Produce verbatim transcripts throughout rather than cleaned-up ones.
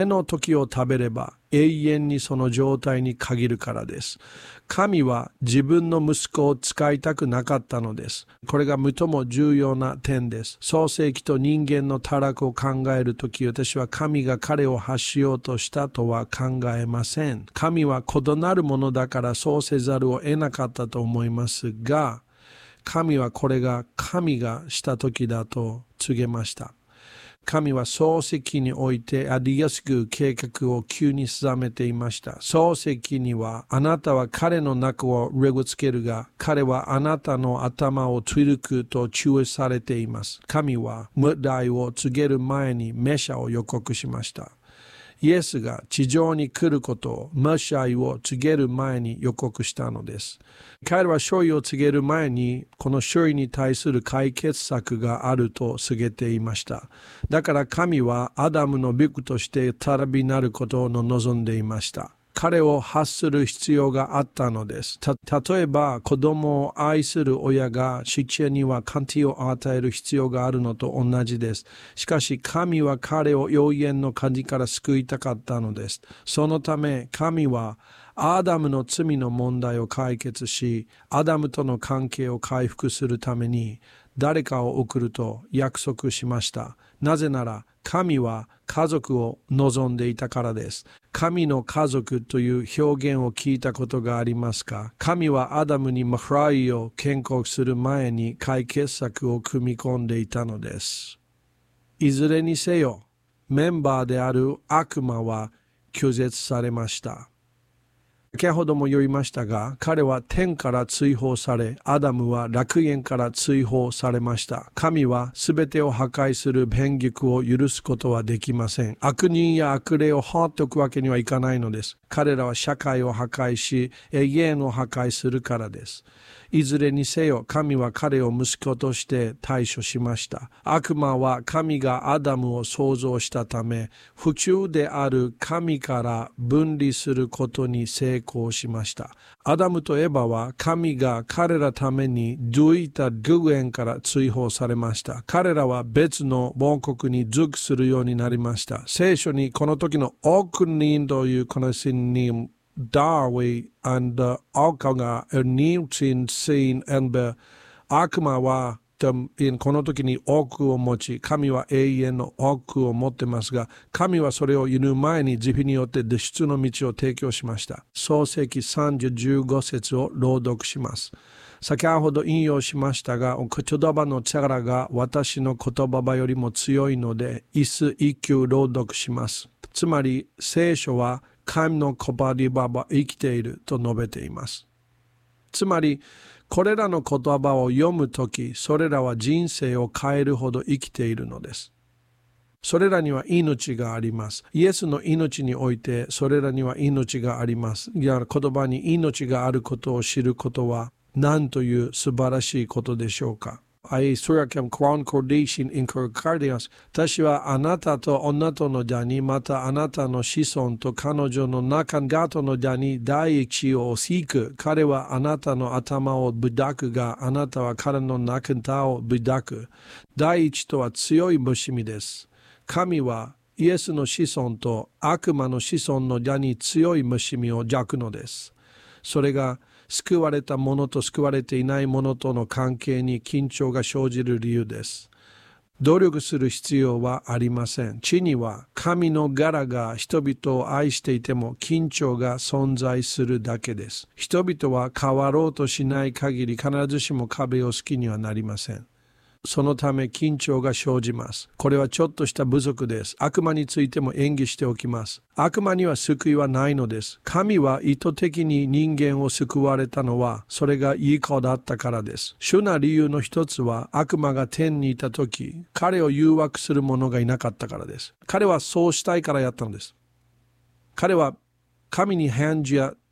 の時を食べれば永遠にその状態に限るからです。神は自分の息子を使いたくなかったのです。これが最も重要な点です。創世記と人間の堕落を考えるとき、私は神が彼を発しようとしたとは考えません。神は異なるものだからそうせざるを得なかったと思いますが、神はこれが神がしたときだと告げました。神は創世記においてありやすく計画を急に定めていました。創世記にはあなたは彼の中をレゴつけるが彼はあなたの頭をつるくと注意されています。神は無題を告げる前にメシャを予告しました。イエスが地上に来ることをメシャを告げる前に予告したのです。彼は勝利を告げる前にこの勝利に対する解決策があると告げていました。だから神はアダムのビクとして再びなることを望んでいました。彼を発する必要があったのです。た、例えば子供を愛する親が父には関係を与える必要があるのと同じです。しかし神は彼を永遠の鍵から救いたかったのです。そのため神はアダムの罪の問題を解決し、アダムとの関係を回復するために誰かを送ると約束しました。なぜなら神は家族を望んでいたからです。神の家族という表現を聞いたことがありますか？神はアダムにマフライを建国する前に解決策を組み込んでいたのです。いずれにせよ、メンバーである悪魔は拒絶されました。先ほども言いましたが、彼は天から追放され、アダムは楽園から追放されました。神はすべてを破壊する偏激を許すことはできません。悪人や悪霊を放っておくわけにはいかないのです。彼らは社会を破壊し、永遠を破壊するからです。いずれにせよ、神は彼を息子として対処しました。悪魔は神がアダムを創造したため、不忠である神から分離することに成功しました。アダムとエバは神が彼らために築いた楽園から追放されました。彼らは別の亡国に属するようになりました。聖書にこの時の悪人というこのシーンにダーウィー and 悪が入信し、and 悪魔はこの時に悪を持ち、神は永遠の悪を持ってますが、神はそれを言う前に自費によって脱出の道を提供しました。創世記さんじゅう、じゅうご節を朗読します。先ほど引用しましたが、言葉の力が私の言葉よりも強いので、一数一休朗読します。つまり、聖書は神の言葉は生きていると述べています。つまり、これらの言葉を読むとき、それらは人生を変えるほど生きているのです。それらには命があります。イエスの命において、それらには命があります。いや、言葉に命があることを知ることは、何という素晴らしいことでしょうか。Ai surakam concordation incordias. 私はあなたと女との間に、またあなたの子孫と彼女の中との間に第一を敷く。彼はあなたの頭を砕くが、あなたは彼の中を砕く。第一とは強い虫みです。神はイエスの子孫と悪魔の子孫の間に強い虫みを焼くのです。それが救われた者と救われていない者との関係に緊張が生じる理由です。努力する必要はありません。地には神の柄が人々を愛していても緊張が存在するだけです。人々は変わろうとしない限り必ずしも壁を好きにはなりません。そのため緊張が生じます。これはちょっとした部族です。悪魔についても演技しておきます。悪魔には救いはないのです。神は意図的に人間を救われたのは、それがいい子だったからです。主な理由の一つは、悪魔が天にいたとき、彼を誘惑する者がいなかったからです。彼はそうしたいからやったのです。彼は神に返事や、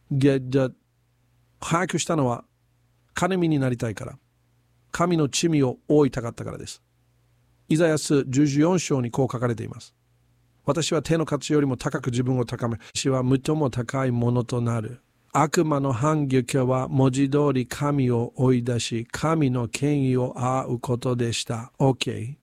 早くしたのは、金身になりたいから。神の罪を負いたかったからです。イザヤ書じゅうよん章にこう書かれています。私は手の価値よりも高く自分を高め、私は最も高いものとなる。悪魔の反撃は文字通り神を追い出し、神の権威を仰うことでした。OK。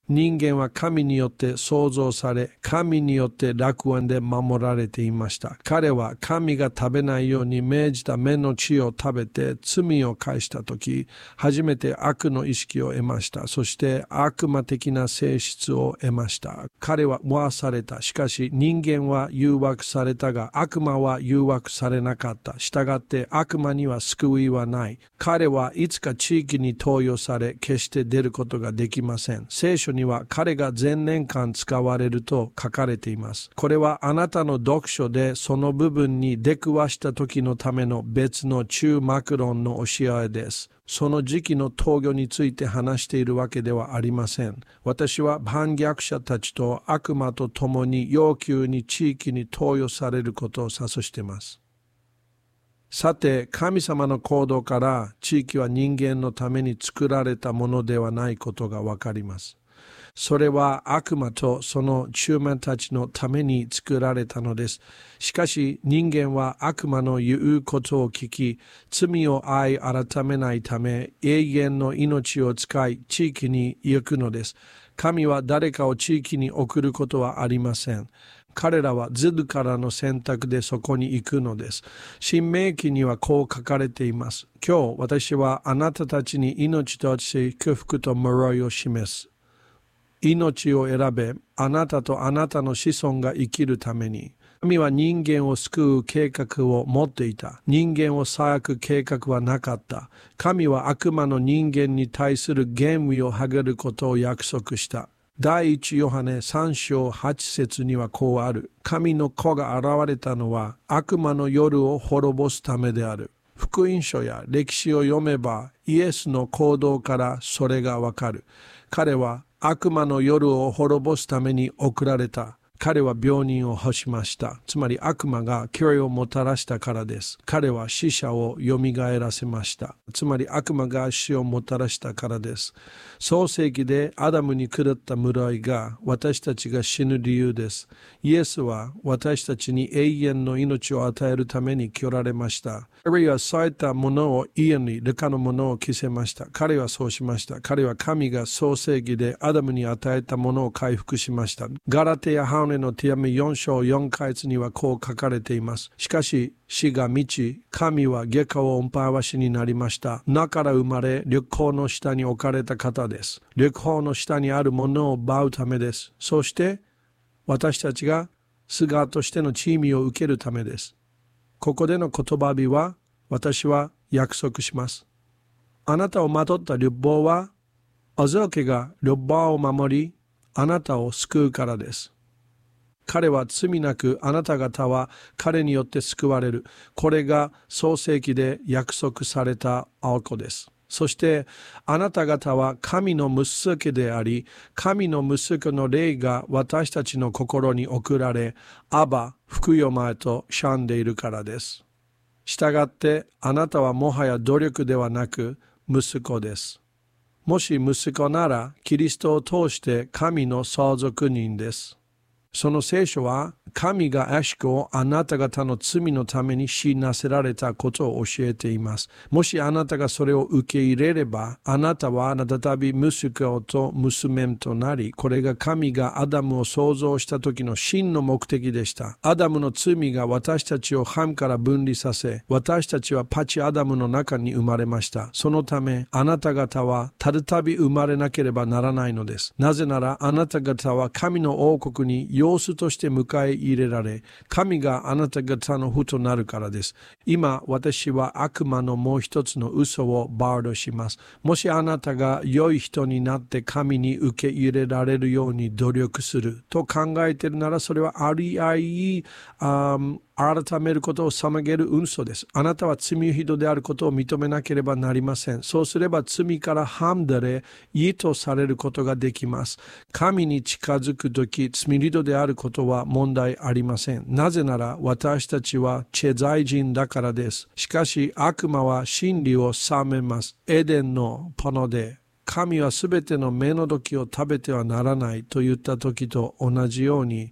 人間は神によって創造され、神によって楽園で守られていました。彼は神が食べないように命じた芽の地を食べて罪を犯したとき、初めて悪の意識を得ました。そして悪魔的な性質を得ました。彼は魔された。しかし人間は誘惑されたが、悪魔は誘惑されなかった。したがって悪魔には救いはない。彼はいつか地域に投与され、決して出ることができません。聖書には彼が全年間使われると書かれています。これはあなたの読書でその部分に出くわした時のための別の中マクロンの教えです。その時期の投与について話しているわけではありません。私は反逆者たちと悪魔と共に要求に地域に投与されることを指しています。さて、神様の行動から地域は人間のために作られたものではないことがわかります。それは悪魔とその中間たちのために作られたのです。しかし人間は悪魔の言うことを聞き、罪を相改めないため永遠の命を使い地域に行くのです。神は誰かを地域に送ることはありません。彼らは自らの選択でそこに行くのです。新明記にはこう書かれています。今日私はあなたたちに命と祝福と潤いを示す。命を選べ、あなたとあなたの子孫が生きるために。神は人間を救う計画を持っていた。人間を裁く計画はなかった。神は悪魔の人間に対する言語をはげることを約束した。第一ヨハネ三章八節にはこうある。神の子が現れたのは悪魔の夜を滅ぼすためである。福音書や歴史を読めばイエスの行動からそれがわかる。彼は悪魔の夜を滅ぼすために送られた。彼は病人を干しました。つまり悪魔が脅威をもたらしたからです。彼は死者をよみがえらせました。つまり悪魔が死をもたらしたからです。創世記でアダムに下った呪いが私たちが死ぬ理由です。イエスは私たちに永遠の命を与えるために来られました。彼はそういったものを家にルカのものを着せました。彼はそうしました。彼は神が創世記でアダムに与えたものを回復しました。ガラテヤハウネの手紙よん章よん節にはこう書かれています。しかし死が満ち、神は下下をおんぱわしになりました。名から生まれ、緑胞の下に置かれた方です。緑胞の下にあるものを奪うためです。そして私たちが姿としての地位を受けるためです。ここでの言葉火は、私は約束します。あなたをまとった緑胞は、アザーケが緑胞を守り、あなたを救うからです。彼は罪なく、あなた方は彼によって救われる。これが創世記で約束された証です。そしてあなた方は神の息子であり、神の息子の霊が私たちの心に送られ、アバ、福よ前としゃんでいるからです。したがってあなたはもはや努力ではなく息子です。もし息子ならキリストを通して神の相続人です。その聖書は神がアシクをあなた方の罪のために死なせられたことを教えています。もしあなたがそれを受け入れれば、あなたは再び息子と娘となり、これが神がアダムを創造した時の真の目的でした。アダムの罪が私たちをハムから分離させ、私たちはパチアダムの中に生まれました。そのためあなた方はたびたび生まれなければならないのです。なぜならあなた方は神の王国に養子として迎え入れられ、神があなた方の父となるからです。今、私は悪魔のもう一つの嘘をバードします。もしあなたが良い人になって神に受け入れられるように努力すると考えているなら、それはありあい、あ改めることを妨げる嘘です。あなたは罪人であることを認めなければなりません。そうすれば罪からハムダれ、いいとされることができます。神に近づくとき、罪人であることは問題ありません。なぜなら私たちはチェザイ人だからです。しかし悪魔は真理を冷めます。エデンのポノで、神はすべての芽の時を食べてはならないと言った時と同じように、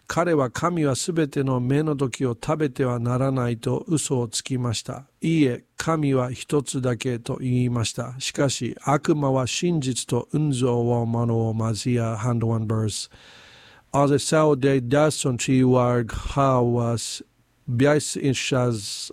彼は神はすべての芽の時を食べてはならないと嘘をつきました。いいえ、神は一つだけと言いました。しかし、悪魔は真実と運動を物を交やハンドワンバース。Als het zou de duizendjarig was, Bias Inshaz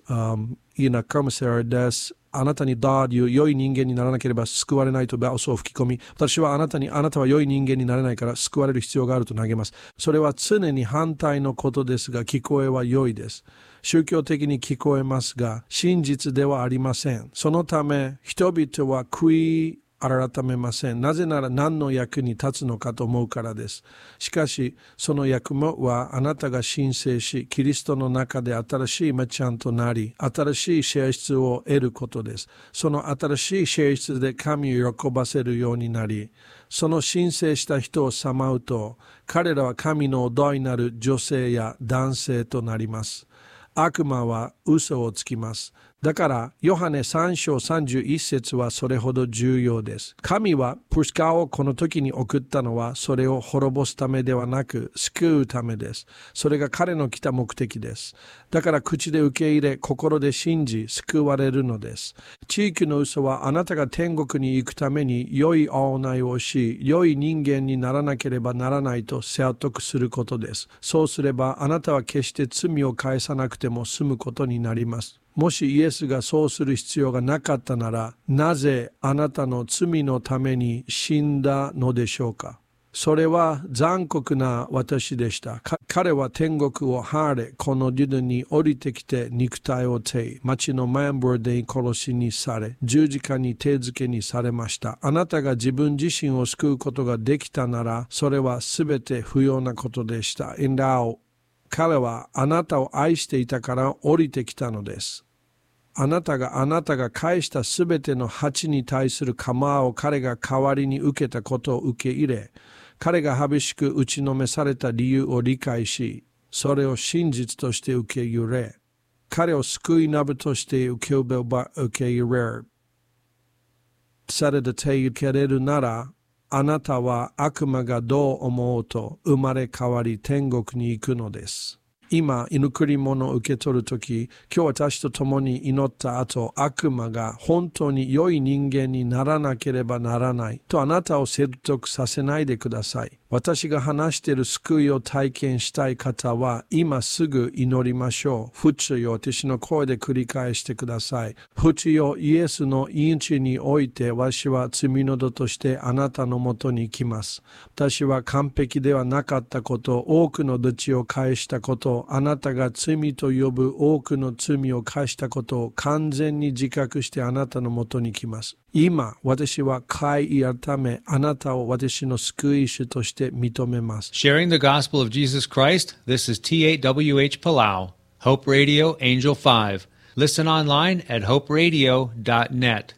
in a commissary des あなたにダーデュ良い人間にならなければ救われないとバオスを吹き込み、私はあなたにあなたは良い人間になれないから救われる必要があると投げます。それは常に反対のことですが、聞こえは良いです。宗教的に聞こえますが、真実ではありません。そのため、人々は悔い改めません。なぜなら何の役に立つのかと思うからです。しかし、その役目はあなたが申請し、キリストの中で新しいマチャンとなり、新しい性質を得ることです。その新しい性質で神を喜ばせるようになり、その申請した人をさまうと、彼らは神の大いなる女性や男性となります。悪魔は嘘をつきます。だから、ヨハネさん章さんじゅういち節はそれほど重要です。神はプスカをこの時に送ったのは、それを滅ぼすためではなく、救うためです。それが彼の来た目的です。だから口で受け入れ、心で信じ、救われるのです。地域の嘘はあなたが天国に行くために良い行いをし、良い人間にならなければならないと説得することです。そうすれば、あなたは決して罪を返さなくても済むことになります。もしイエスがそうする必要がなかったなら、なぜあなたの罪のために死んだのでしょうか。それは残酷な私でした。彼は天国を離れ、この地に降りてきて肉体を手い、町のマンボーで殺しにされ、十字架に手付けにされました。あなたが自分自身を救うことができたなら、それはすべて不要なことでした。In now彼はあなたを愛していたから降りてきたのです。あなたがあなたが返したすべての鉢に対する構を彼が代わりに受けたことを受け入れ、彼が激しく打ちのめされた理由を理解し、それを真実として受け入れ、彼を救い鍋として受け入れる。されて受け入れるなら、あなたは悪魔がどう思うと生まれ変わり天国に行くのです。今、祈り物を受け取るとき、今日私と共に祈った後、悪魔が本当に良い人間にならなければならないとあなたを説得させないでください。私が話している救いを体験したい方は、今すぐ祈りましょう。普通よ、私の声で繰り返してください。普通よ、イエスの命において、私は罪人としてあなたのもとに来ます。私は完璧ではなかったこと、多くの土を返したこと、あなたが罪と呼ぶ多くの罪を返したことを完全に自覚してあなたのもとに来ます。今、私は悔い改め、あなたを私の救い主として認めます。 Sharing the gospel of Jesus Christ, this is T eight W H Palau, Hope Radio Angel five. Listen online at hope radio dot net.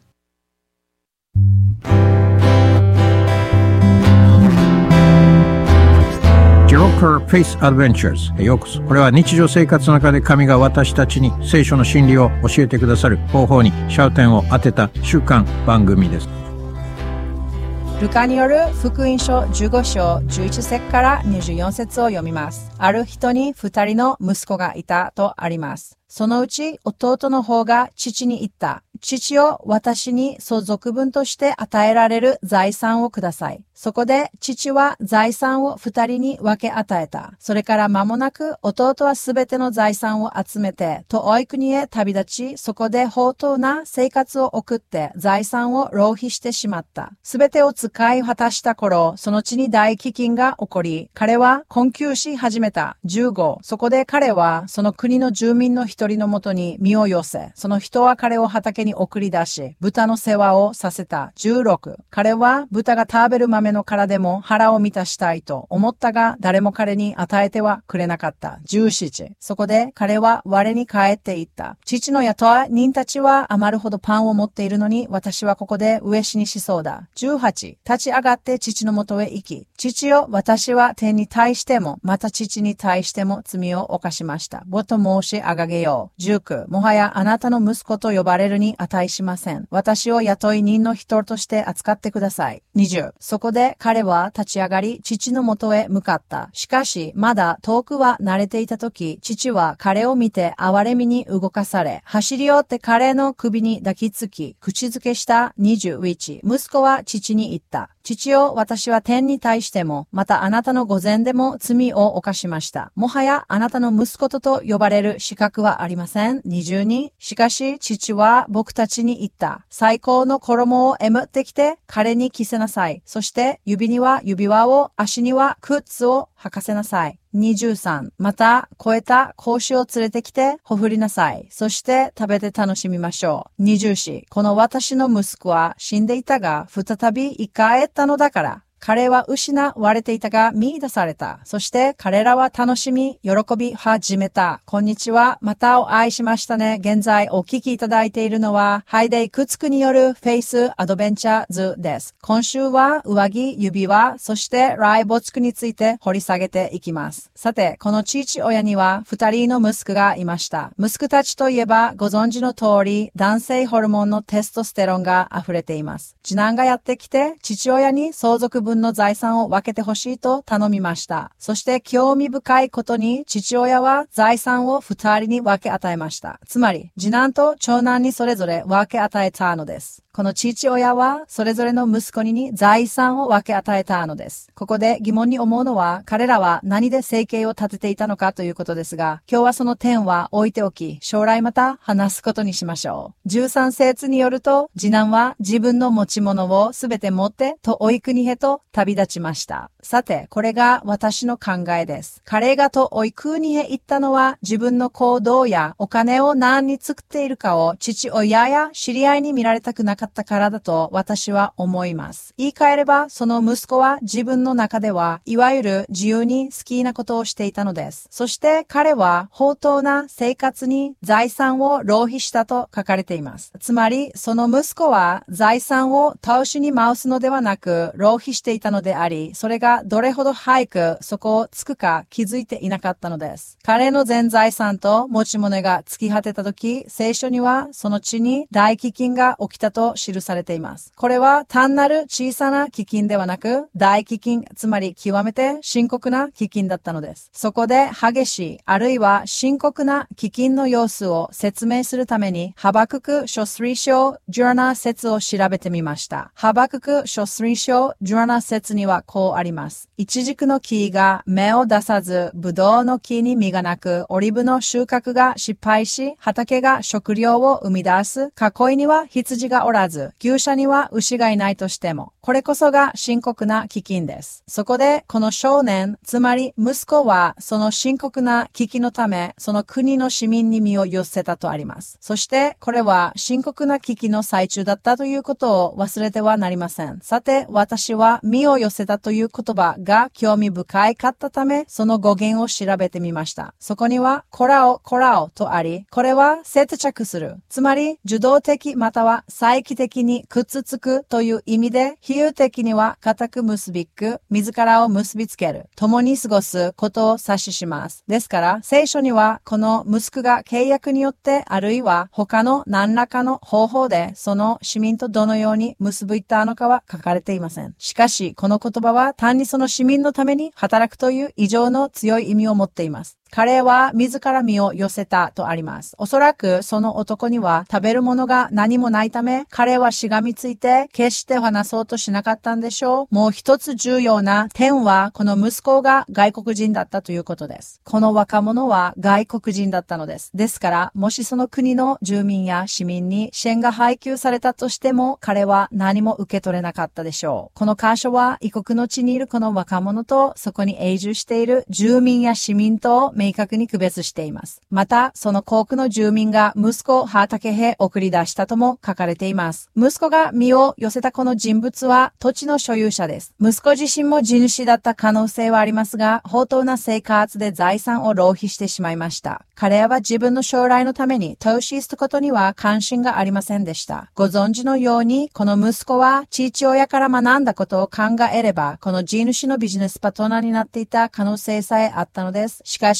Joker Faith Adventures へようこそ。これは日常生活の中で神が私たちに聖書の真理を教えてくださる方法に焦点を当てた週刊番組です。 ルカによる福音書じゅうご章じゅういち節からにじゅうよん節を読みます。ある人に二人の息子がいたとあります。そのうち弟の方が父に言った。父よ、私に相続分として与えられる財産をください。そこで父は財産を二人に分け与えた。それから間もなく弟はすべての財産を集めて遠い国へ旅立ち、そこで放蕩な生活を送って財産を浪費してしまった。すべてを使い果たした頃、その地に大飢饉が起こり、彼は困窮し始めた。じゅうご、そこで彼はその国の住民の一人のもとに身を寄せ、その人は彼を畑に送り出し、豚の世話をさせた。じゅうろく、彼は豚が食べる豆の殻でも腹を満たしたいと思ったが、誰も彼に与えてはくれなかった。じゅうなな、そこで彼は我に帰っていった。父の雇わ人たちは余るほどパンを持っているのに、私はここで飢え死にしそうだ。じゅうはち、立ち上がって父のもとへ行き、父よ、私は天に対しても、また父に対しても罪を犯しました。ぼと申し上げよう。じゅうきゅう、もはやあなたの息子と呼ばれるに値しません。私を雇い人の一人として扱ってください。にじゅう。そこで彼は立ち上がり、父のもとへ向かった。しかし、まだ遠くは慣れていたとき、父は彼を見て憐れみに動かされ、走り寄って彼の首に抱きつき、口づけしたにじゅういち。息子は父に言った。父よ、私は天に対しても、またあなたの御前でも罪を犯しました。もはやあなたの息子とと呼ばれる資格はありません。にじゅうに。しかし、父は僕たちに言った。最高の衣をえむってきて、彼に着せなさい。そして、指には指輪を、足には靴を履かせなさい。にじゅうさん。また、肥えた子牛を連れてきて、ほふりなさい。そして、食べて楽しみましょう。にじゅうよん。この私の息子は死んでいたが、再び生き返ったのだから。彼は失われていたが見出された。そして彼らは楽しみ、喜び始めた。こんにちは。またお会いしましたね。現在お聞きいただいているのは、ハイデイクツクによるフェイスアドベンチャーズです。今週は上着、指輪、そしてライボツクについて掘り下げていきます。さて、この父親には二人の息子がいました。息子たちといえばご存知の通り、男性ホルモンのテストステロンが溢れています。次男がやってきて、父親に相続分の財産を分けてほしいと頼みました。そして興味深いことに父親は財産を二人に分け与えました。つまり次男と長男にそれぞれ分け与えたのです。この父親はそれぞれの息子に財産を分け与えたのです。ここで疑問に思うのは彼らは何で生計を立てていたのかということですが、今日はその点は置いておき、将来また話すことにしましょう。じゅうさん節によると、次男は自分の持ち物をすべて持って遠い国へと旅立ちました。さて、これが私の考えです。彼が遠い国へ行ったのは自分の行動やお金を何に作っているかを父親や知り合いに見られたくなかったからだと私は思います。言い換えれば、その息子は自分の中ではいわゆる自由に好きなことをしていたのです。そして彼は放蕩な生活に財産を浪費したと書かれています。つまり、その息子は財産を投資に回すのではなく浪費していたのであり、それがどれほど早くそこをつくか気づいていなかったのです。彼の全財産と持ち物が尽き果てたとき、聖書にはその地に大飢饉が起きたと記されています。これは単なる小さな飢饉ではなく、大飢饉、つまり極めて深刻な飢饉だったのです。そこで激しい、あるいは深刻な飢饉の様子を説明するために、ハバクク書さん章じゅうなな節を調べてみました。ハバクク書さん章じゅうなな節にはこうあります。イチジクの木が芽を出さず、ブドウの木に実がなく、オリーブの収穫が失敗し、畑が食料を生み出す、囲いには羊がおらず、牛舎には牛がいないとしても、これこそが深刻な飢饉です。そこで、この少年、つまり息子は、その深刻な危機のため、その国の市民に身を寄せたとあります。そして、これは深刻な危機の最中だったということを忘れてはなりません。さて、私は身を寄せたという言葉が興味深いかったため、その語源を調べてみました。そこには、コラオ、コラオとあり、これは接着する。つまり、受動的または再帰的にくっつつくという意味で、比喩的には固く結びく、自らを結びつける、共に過ごすことを指しします。ですから、聖書にはこの息子が契約によってあるいは他の何らかの方法でその市民とどのように結びたのかは書かれていません。しかし、この言葉は単にその市民のために働くという異常の強い意味を持っています。彼は自ら身を寄せたとあります。おそらくその男には食べるものが何もないため、彼はしがみついて決して話そうとしなかったんでしょう。もう一つ重要な点は、この息子が外国人だったということです。この若者は外国人だったのです。ですから、もしその国の住民や市民に支援が配給されたとしても、彼は何も受け取れなかったでしょう。この箇所は異国の地にいるこの若者と、そこに永住している住民や市民と明確に区別しています。また、その多くの住民が息子を畑へ送り出したとも書かれています。息子が身を寄せたこの人物は土地の所有者です。息子自身も地主だった可能性はありますが、放蕩な生活で財産を浪費してしまいました。彼は自分の将来のために投資することには関心がありませんでした。ご存知のように、この息子は父親から学んだことを考えれば、この地主のビジネスパートナーになっていた可能性さえあったのです。しかし、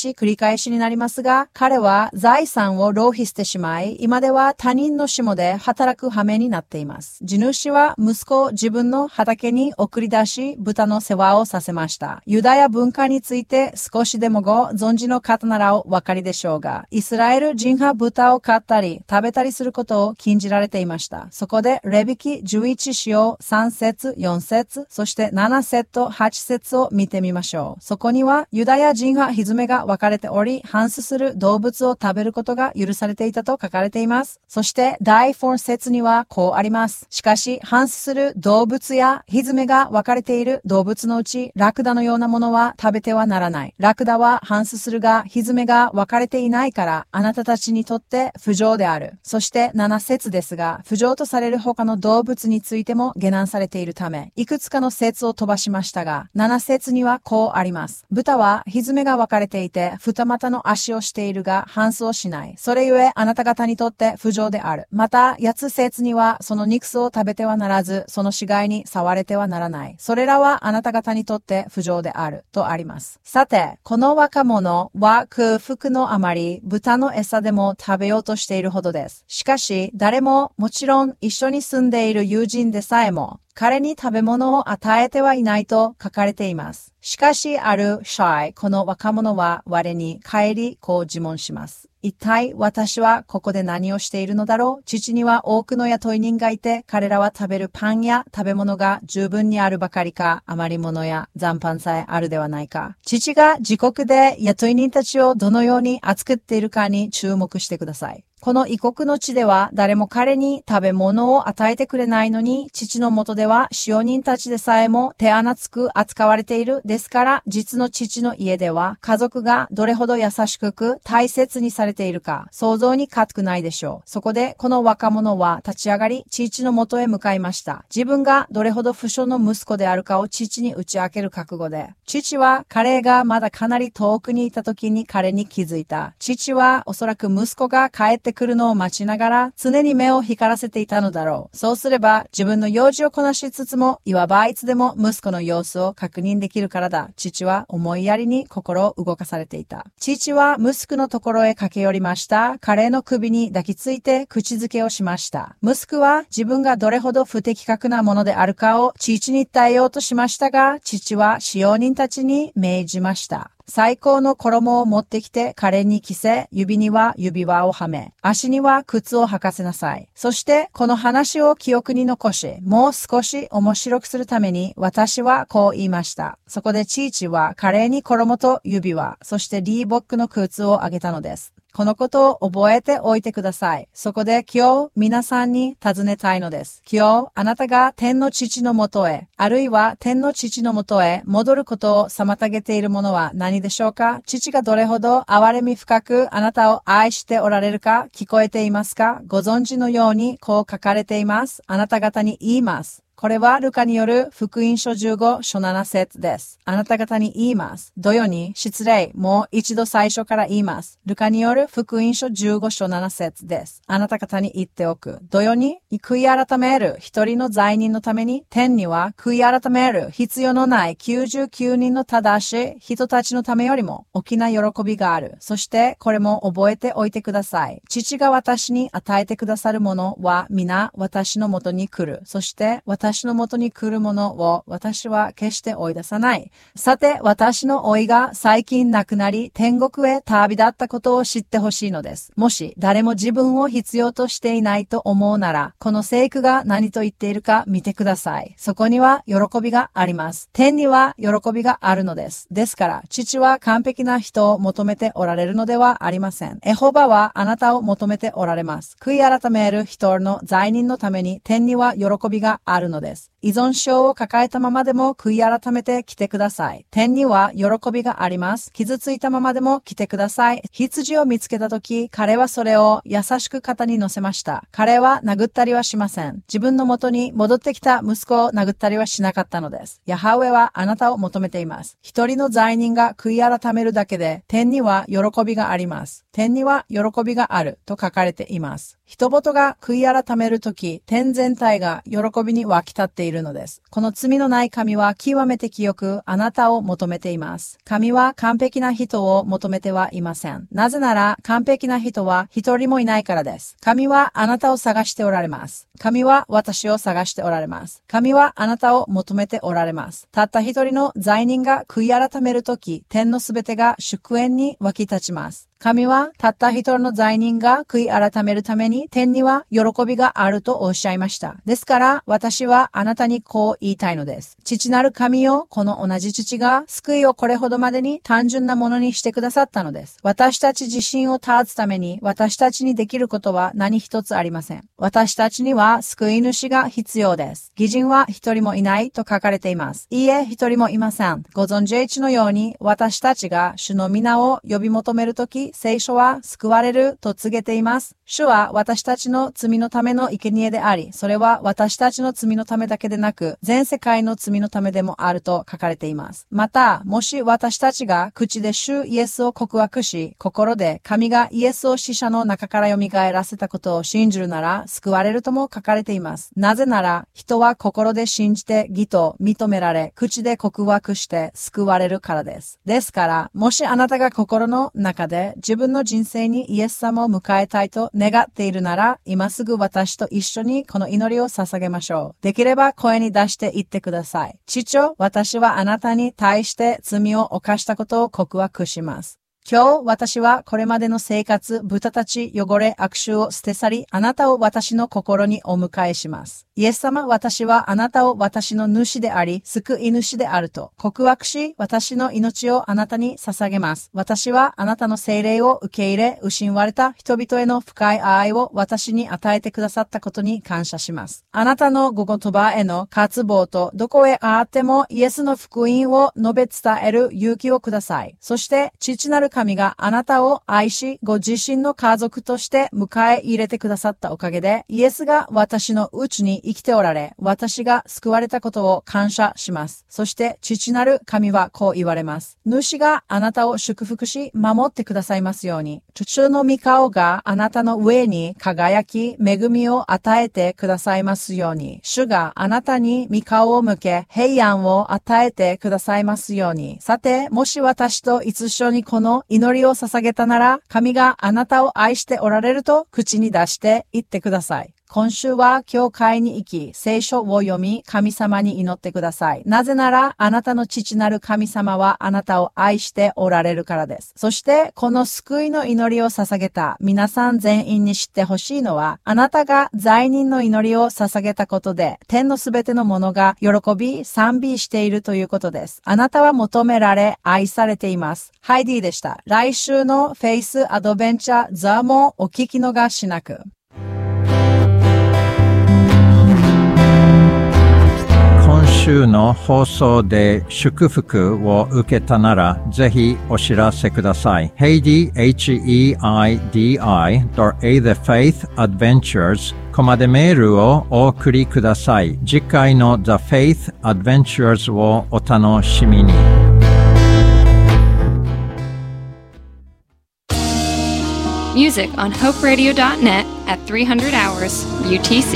し繰り返しになりますが、彼は財産を浪費してしまい、今では他人の下で働く羽目になっています。地主は息子を自分の畑に送り出し、豚の世話をさせました。ユダヤ文化について少しでもご存知の方ならお分かりでしょうが、イスラエル人が豚を飼ったり食べたりすることを禁じられていました。そこでレビ記じゅういち章さん節よん節そしてなな節はち節を見てみましょう。そこにはユダヤ人がひずめが分かれており、反芻する動物を食べることが許されていたと書かれています。そしてだいよん節にはこうあります。しかし反芻する動物やひずめが分かれている動物のうちラクダのようなものは食べてはならない。ラクダは反芻するがひずめが分かれていないからあなたたちにとって不浄である。そしてなな節ですが、不浄とされる他の動物についても下難されているため、いくつかの節を飛ばしましたが、なな節にはこうあります。豚はひずめが分かれていて二股の足をしているが反芻をしない。それゆえあなた方にとって不浄である。また八つ節にはその肉巣を食べてはならず、その死骸に触れてはならない。それらはあなた方にとって不浄であるとあります。さて、この若者は空腹のあまり豚の餌でも食べようとしているほどです。しかし誰も、もちろん一緒に住んでいる友人でさえも彼に食べ物を与えてはいないと書かれています。しかしあるシャイ、この若者は我に帰りこう自問します。一体私はここで何をしているのだろう。父には多くの雇い人がいて、彼らは食べるパンや食べ物が十分にあるばかりか、余り物や残飯さえあるではないか。父が自国で雇い人たちをどのように扱っているかに注目してください。この異国の地では誰も彼に食べ物を与えてくれないのに、父の下では使用人たちでさえも手厚く扱われている。ですから、実の父の家では家族がどれほど優しく大切にされているか、想像に難くないでしょう。そこでこの若者は立ち上がり、父の元へ向かいました。自分がどれほど不肖の息子であるかを父に打ち明ける覚悟で。父は彼がまだかなり遠くにいた時に彼に気づいた。父はおそらく息子が帰って来るのを待ちながら常に目を光らせていたのだろう。そうすれば自分の用事をこなしつつもいわばいつでも息子の様子を確認できるからだ。父は思いやりに心を動かされていた。父は息子のところへ駆け寄りました。彼の首に抱きついて口づけをしました。息子は自分がどれほど不適格なものであるかを父に伝えようとしましたが、父は使用人たちに命じました。最高の衣を持ってきて彼に着せ、指には指輪をはめ、足には靴を履かせなさい。そしてこの話を記憶に残し、もう少し面白くするために私はこう言いました。そこで父は彼に衣と指輪、そしてリーボックの靴をあげたのです。このことを覚えておいてください。そこで今日皆さんに尋ねたいのです。今日あなたが天の父のもとへ、あるいは天の父のもとへ戻ることを妨げているものは何でしょうか？父がどれほど憐れみ深くあなたを愛しておられるか聞こえていますか？ご存知のようにこう書かれています。あなた方に言います。これはルカによる福音書じゅうご章なな節です。あなた方に言います。どよに失礼、もう一度最初から言います。ルカによる福音書じゅうご章なな節です。あなた方に言っておく。どよに悔い改める一人の罪人のために、天には悔い改める必要のないきゅうじゅうきゅうにんの正しい人たちのためよりも大きな喜びがある。そしてこれも覚えておいてください。父が私に与えてくださるものは皆私のもとに来る。そして私私の元に来るものを私は決して追い出さない。さて、私の老いが最近亡くなり、天国へ旅立ったことを知ってほしいのです。もし誰も自分を必要としていないと思うなら、この聖句が何と言っているか見てください。そこには喜びがあります。天には喜びがあるのです。ですから、父は完璧な人を求めておられるのではありません。エホバはあなたを求めておられます。悔い改める人の罪人のために天には喜びがあるのです。依存症を抱えたままでも悔い改めて来てください。天には喜びがあります。傷ついたままでも来てください。羊を見つけたとき、彼はそれを優しく肩に乗せました。彼は殴ったりはしません。自分の元に戻ってきた息子を殴ったりはしなかったのです。ヤハウェはあなたを求めています。一人の罪人が悔い改めるだけで、天には喜びがあります。天には喜びがあると書かれています。 人々が悔い改めるとき、天全体が喜びに湧き立っているのです。この罪のない神は極めて清く、あなたを求めています。神は完璧な人を求めてはいません。なぜなら、完璧な人は一人もいないからです。神はあなたを探しておられます。神は私を探しておられます。神はあなたを求めておられます。たった一人の罪人が悔い改めるとき、天のすべてが祝宴に湧き立ちます。神はたった一人の罪人が悔い改めるために天には喜びがあるとおっしゃいました。ですから私はあなたにこう言いたいのです。父なる神よ、この同じ父が救いをこれほどまでに単純なものにしてくださったのです。私たち自身を断つために私たちにできることは何一つありません。私たちには救い主が必要です。義人は一人もいないと書かれています。いいえ、一人もいません。ご存知一のように私たちが主の皆を呼び求めるとき、聖書は救われると告げています。主は私たちの罪のための生贄であり、それは私たちの罪のためだけでなく、全世界の罪のためでもあると書かれています。また、もし私たちが口で主イエスを告白し、心で神がイエスを死者の中から蘇らせたことを信じるなら、救われるとも書かれています。なぜなら、人は心で信じて義と認められ、口で告白して救われるからです。ですから、もしあなたが心の中で自分の人生にイエス様を迎えたいと願っているなら、今すぐ私と一緒にこの祈りを捧げましょう。できれば声に出して言ってください。父よ、私はあなたに対して罪を犯したことを告白します。今日私はこれまでの生活、豚たち、汚れ、悪臭を捨て去り、あなたを私の心にお迎えします。イエス様、私はあなたを私の主であり、救い主であると告白し、私の命をあなたに捧げます。私はあなたの聖霊を受け入れ、失われた人々への深い愛を私に与えてくださったことに感謝します。あなたのご言葉への渇望と、どこへあってもイエスの福音を述べ伝える勇気をください。そして、父なる神があなたを愛し、ご自身の家族として迎え入れてくださったおかげで、イエスが私のうちに生きておられ、私が救われたことを感謝します。そして、父なる神はこう言われます。主があなたを祝福し、守ってくださいますように。主の御顔があなたの上に輝き、恵みを与えてくださいますように。主があなたに御顔を向け、平安を与えてくださいますように。さて、もし私と一緒にこの祈りを捧げたなら、神があなたを愛しておられると口に出して言ってください。今週は教会に行き、聖書を読み、神様に祈ってください。なぜなら、あなたの父なる神様はあなたを愛しておられるからです。そして、この救いの祈りを捧げた皆さん全員に知ってほしいのは、あなたが罪人の祈りを捧げたことで、天のすべてのものが喜び、賛美しているということです。あなたは求められ、愛されています。ハイディでした。来週のフェイスアドベンチャーザもお聞き逃しなく。 今週の放送で祝福を受けたならぜひお知らせください。ヘイディ ヘイディ A The Faith Adventures コマでメールをお送りください。次回の The Faith Adventures をお楽しみに。 Music on hope radio dot net at three hundred hours U T C.